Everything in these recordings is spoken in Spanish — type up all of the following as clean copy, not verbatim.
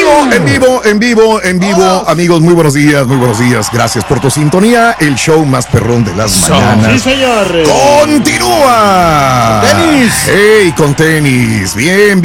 En vivo, amigos, muy buenos días, gracias por tu sintonía, el show más perrón de las mañanas. Sí, señor. ¡Continúa! ¡Tenis! ¡Ey, con tenis! Bien.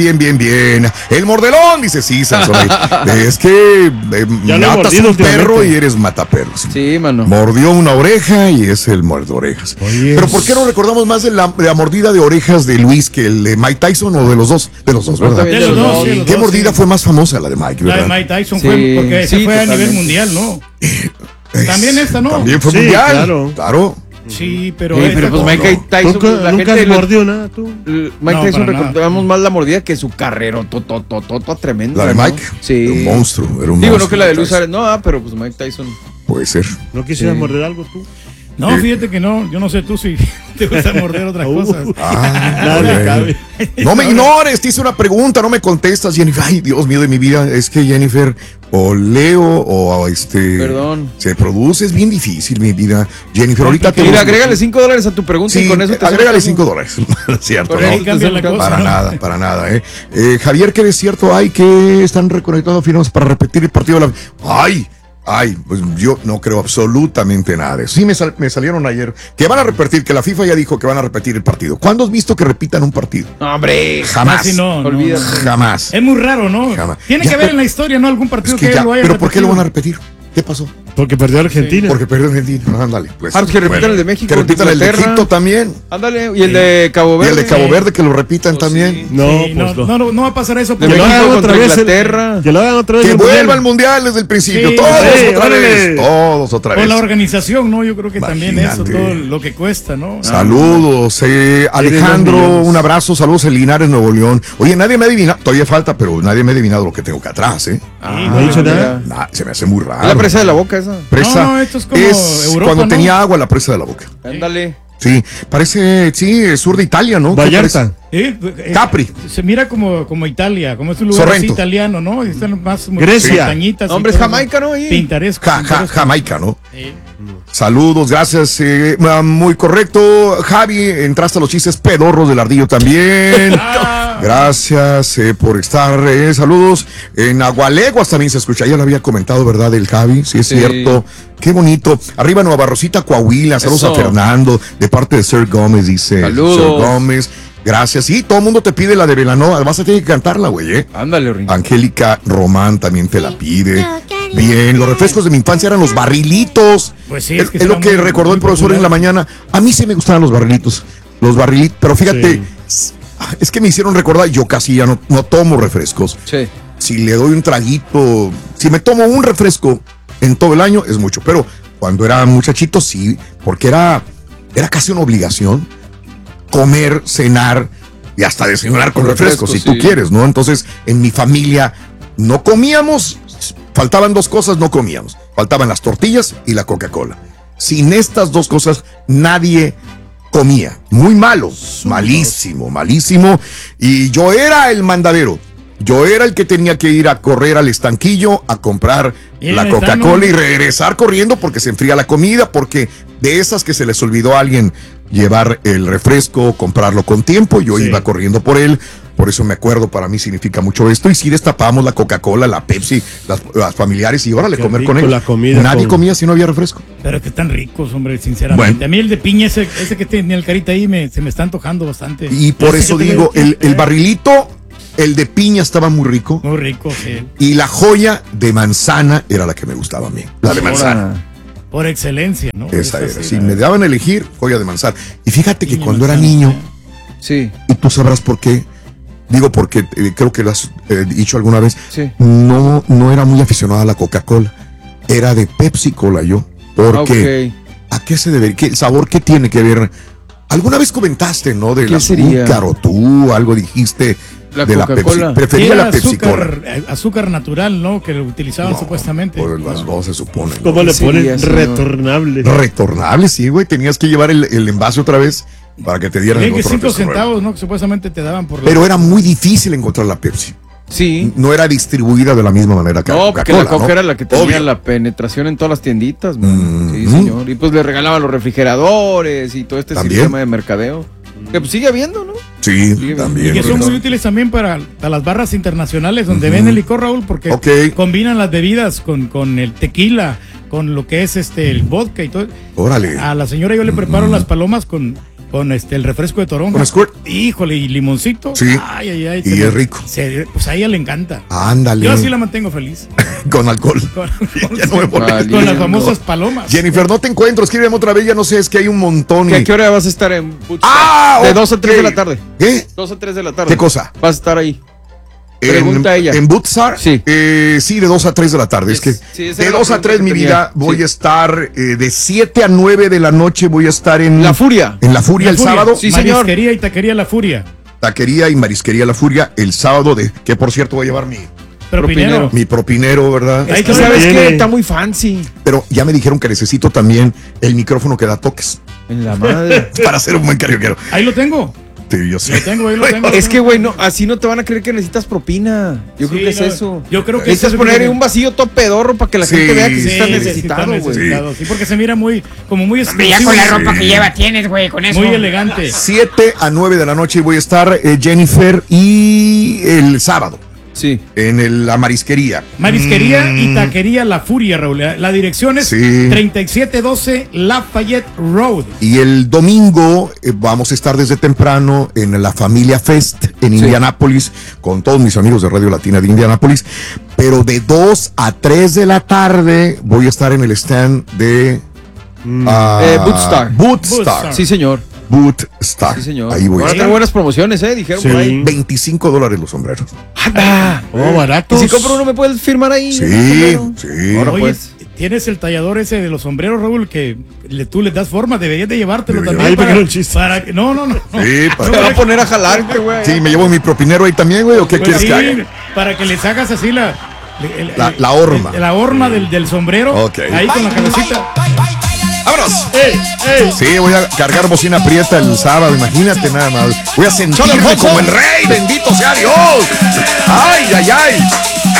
El mordelón, dice Sansón. Es que matas un perro y eres mataperros. Sí, mano. Mordió una oreja y es el muerde orejas. Pero ¿por qué no recordamos más de la mordida de orejas de Luis que el de Mike Tyson o de los dos? De los dos, ¿verdad? De los dos, ¿Qué sí. mordida fue más famosa, la de Mike, verdad? La de Mike Tyson fue porque se fue a nivel mundial, ¿no? También esta, ¿no? También fue mundial. Claro. Sí, pero pues Mike Tyson, ¿Nunca has mordido nada tú? Mike Tyson recordamos más la mordida que su carrera totototota tremenda. La de Mike, sí. era un monstruo. Digo, no que la de Luis Suárez, no, pero pues Mike Tyson. Puede ser. ¿No quisieras morder algo tú? No, fíjate que no, yo no sé tú si te gusta morder otras cosas. Nada le cabe. No me ignores, te hice una pregunta, no me contestas, Jennifer. Ay, Dios mío de mi vida, es que Jennifer, o leo, o Perdón. se produce, es bien difícil mi vida. Jennifer, ahorita te... Mira, agrégale $5 a tu pregunta y con eso te... agrégale $5. Cierto, ¿no? Cambia la cosa, Para nada. Javier, ¿qué es cierto? Ay, que están reconectados firmas para repetir el partido de la... Ay, pues yo no creo absolutamente nada de eso. Sí, me salieron ayer que van a repetir, que la FIFA ya dijo que van a repetir el partido. ¿Cuándo has visto que repitan un partido? ¡Hombre! Jamás. No, olvídate. Jamás. Es muy raro, ¿no? Jamás. Tiene que haber en la historia, ¿no? Algún partido que lo haya ¿Pero por qué lo van a repetido. repetir? ¿Qué pasó? Porque perdió Argentina. Porque perdió Argentina. Ándale, pues. Pues que repitan el de México. Que repitan el de Inglaterra. Egipto también. Ándale, y el de Cabo Y Verde. el de Cabo Verde que lo repitan también. Sí, no va a pasar eso. De porque México otra contra vez Inglaterra. Que lo hagan otra vez. Que el vuelva mundial. al mundial desde el principio. Sí, Todos sí, otra órale. vez. Todos otra vez. Con la organización, ¿no? Yo creo que también eso, Imagínate. todo lo que cuesta, ¿no? Saludos, Alejandro, millones. un abrazo, saludos en Linares, Nuevo León. Oye, nadie me ha adivinado, todavía falta, pero nadie me ha adivinado lo que tengo acá atrás, No he dicho nada. Se me hace muy raro. Es la presa de la boca esa. Presa No, esto es como Europa, cuando ¿no? tenía agua la presa de la boca. Ándale. Sí, parece, sur de Italia, ¿no? Vallarta. Capri. Se mira como Italia, como es un lugar Sorrento. así italiano, ¿no? Están más Grecia. montañitas. Hombre, es Jamaica, ¿no? Ahí. Pintaresco. Jamaica, ¿no? Sí. Saludos, gracias, muy correcto. Javi, entraste a los chistes pedorros del ardillo también. Gracias por estar, saludos. En Agualeguas también se escucha, ya lo había comentado, ¿verdad? El Javi, sí es cierto. Qué bonito. Arriba Nueva Rosita, Coahuila, saludos Eso. a Fernando, de parte de Sir Gómez, dice. Saludos. Sir Gómez, gracias. Sí, todo el mundo te pide la de Velanova, además te tiene que cantarla, güey, Ándale, Rin. Angélica Román también te la pide. Bien, los refrescos de mi infancia eran los barrilitos. Pues sí, es que lo eran que muy- recordó muy el profesor en la mañana. A mí sí me gustaban los barrilitos. Pero fíjate, es que me hicieron recordar, yo casi ya no tomo refrescos. Sí. Si le doy un traguito, si me tomo un refresco en todo el año, es mucho. Pero cuando era muchachito, sí, porque era casi una obligación comer, cenar y hasta desayunar con refrescos, si tú sí. quieres, ¿no? Entonces, en mi familia no comíamos, faltaban dos cosas, no comíamos. Faltaban las tortillas y la Coca-Cola. Sin estas dos cosas, nadie comía. Muy malo, malísimo. Y yo era el mandadero. Yo era el que tenía que ir a correr al estanquillo a comprar Y la ahí Coca-Cola está, y ¿no? regresar corriendo porque se enfría la comida, porque de esas que se les olvidó a alguien llevar el refresco, comprarlo con tiempo, yo iba corriendo por él. Por eso me acuerdo, para mí significa mucho esto. Y si destapábamos la Coca-Cola, la Pepsi, las familiares y órale, Qué comer rico con ellos. la comida Nadie con- comía si no había refresco. Pero que están ricos, hombre, sinceramente. Bueno. A mí el de piña, ese que tenía el carita ahí, se me está antojando bastante. Y por Ese eso que te digo, digo, el barrilito, el de piña estaba muy rico. Muy rico, sí. Y la joya de manzana era la que me gustaba a mí. La de manzana. Por excelencia, ¿no? Esa era. sí, Si me daban a elegir, joya de manzana. Y fíjate que Piña, cuando era manzana, niño, Sí. y tú sabrás por qué, digo porque creo que lo has dicho alguna vez, Sí. no era muy aficionado a la Coca-Cola. Era de Pepsi Cola yo. Porque, ¿a qué se debe? ¿El sabor qué tiene que ver? Alguna vez comentaste, ¿no? Del ¿Qué sería? azúcar o tú, algo dijiste La de la Pepsi. Coca-Cola. Prefería Era la Pepsi Cola. azúcar natural, ¿no? Que lo utilizaban supuestamente. Por las dos se supone. ¿no? ¿Cómo le ¿Qué ponen? sería, señor? Retornable. Retornable, sí, güey. Tenías que llevar el envase otra vez para que te dieran el Bien que otro 5 refresco nuevo. centavos, ¿no? Que supuestamente te daban por la... Pero era muy difícil encontrar la Pepsi. Sí. No era distribuida de la misma manera que la No, porque la Coca-Cola, Coca ¿no? era la que tenía Obvio. la penetración en todas las tienditas, man. Mm. Sí, señor. Y pues le regalaban los refrigeradores y todo este ¿También? sistema de mercadeo. Que pues sigue habiendo, ¿no? Sí, Y también. Y que son ¿verdad? muy útiles también para las barras internacionales donde venden licor, Raúl, porque Ok. combinan las bebidas con el tequila, con lo que es el vodka y todo. Órale. A la señora yo le preparo las palomas con el refresco de toronja. ¿Con Squirt? Híjole, y limoncito. Sí. Ay, ay, ay. Y es rico. Pues a ella le encanta. Ándale. Yo así la mantengo feliz. Con alcohol. Con, Ya no me molestes. con las famosas palomas. Jennifer, no te encuentro. Escríbeme otra vez. Ya no sé, es que hay un montón. ¿A qué hora vas a estar en Bootstar? Ah, De ok. 2 a 3 de la tarde. ¿Qué? 2 a 3 de la tarde. ¿Qué cosa? Vas a estar ahí. Pregunta a ella. ¿En Bootstar? Sí. Sí, de 2 a 3 de la tarde. Es que Sí, esa de era la 2 a 3, mi pregunta que vida, tenía. voy Sí. a estar de 7 a 9 de la noche. Voy a estar en La Furia. En La Furia el La Furia. sábado. Sí, señor. Marisquería y taquería La Furia. Taquería y marisquería La Furia el sábado. Que por cierto voy a llevar Propinero. mi propinero, ¿verdad? Ahí Es que está sabes bien. que está muy fancy. Pero ya me dijeron que necesito también el micrófono que da toques En la madre. para ser un buen karaokeero. Ahí lo tengo. Sí, yo sé. Lo tengo, ahí lo tengo. Es que, güey, no, así no te van a creer que necesitas propina. Yo creo Sí, que es no, eso. yo creo que necesitas eso es poner lo que- un vacío todo pedorro para que la Sí, gente vea que sí sí, está sí, necesitado, güey. necesitado, sí, porque se mira muy Ya exclusivo, con la ropa que lleva tienes, güey, con eso. muy elegante. 7 a 9 de la noche voy a estar Jennifer y el sábado Sí. en la marisquería. Marisquería y taquería La Furia, Raúl. La dirección es Sí. 3712 Lafayette Road. Y el domingo vamos a estar desde temprano en la Familia Fest en Indianápolis con todos mis amigos de Radio Latina de Indianápolis. Pero de 2 a 3 de la tarde voy a estar en el stand de Bootstar. Bootstar. Sí, señor. Bootstar. Sí, señor. Ahí voy a Van a estar. tener buenas promociones, dijeron Sí. por ahí. $25 los sombreros. ¡Anda! Oh, Y baratos. si compro uno, ¿me puedes firmar ahí? Sí, ¿Un sombrero? sí. Ahora Oye, pues. tienes el tallador ese de los sombreros, Raúl, que tú le das forma, deberías de llevártelo Debería. también. Ay, pequeño chiste. No. Sí, Te va a poner a jalarte, güey. Sí, me llevo mi propinero ahí también, güey. ¿O qué Pues quieres sí, que haga? para que les hagas así la horma. La horma del sombrero. Ok. Ahí con la cabecita. ¡Vámonos! ¡Ey! Sí, voy a cargar bocina prieta el sábado, imagínate nada más. Voy a sentirme como el rey, bendito sea Dios. ¡Ay, ay, ay!